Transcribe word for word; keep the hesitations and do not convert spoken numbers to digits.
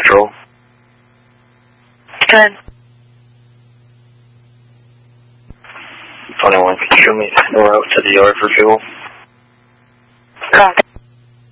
Patrol. Good. twenty-one, could you show me the route to the yard for fuel? Copy.